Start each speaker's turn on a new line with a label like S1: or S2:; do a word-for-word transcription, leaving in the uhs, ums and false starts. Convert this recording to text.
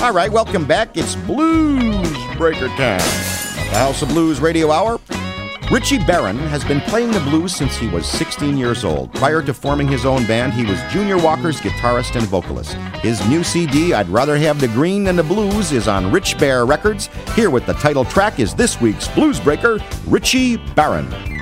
S1: All right, welcome back. It's Blues Breaker time. The House of Blues Radio Hour. Richie Barron has been playing the blues since he was sixteen years old. Prior to forming his own band, he was Junior Walker's guitarist and vocalist. His new C D, I'd Rather Have the Green Than the Blues, is on Rich Bear Records. Here with the title track is this week's Blues Breaker, Richie Barron.